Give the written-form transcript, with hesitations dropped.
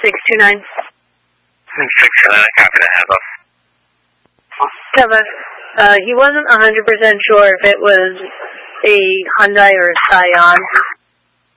629. 629, copy that, Abba. Kevin, he wasn't 100% sure if it was a Hyundai or a Scion.